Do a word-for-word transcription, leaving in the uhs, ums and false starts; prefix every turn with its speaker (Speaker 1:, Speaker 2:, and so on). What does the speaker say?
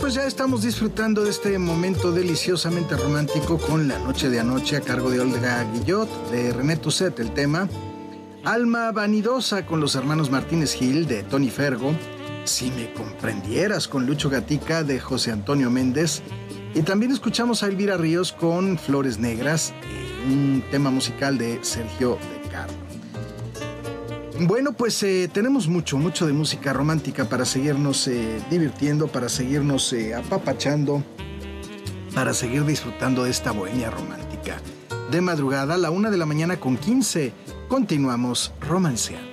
Speaker 1: pues ya estamos disfrutando de este momento deliciosamente romántico con La Noche de Anoche a cargo de Olga Guillot, de René Toussaint el tema, Alma Vanidosa con los hermanos Martínez Gil de Tony Fergo, Si me comprendieras con Lucho Gatica de José Antonio Méndez, y también escuchamos a Elvira Ríos con Flores Negras, un tema musical de Sergio De Caro. Bueno, pues eh, tenemos mucho, mucho de música romántica para seguirnos eh, divirtiendo, para seguirnos eh, apapachando, para seguir disfrutando de esta bohemia romántica. De madrugada a la una de la mañana con quince, continuamos romanceando.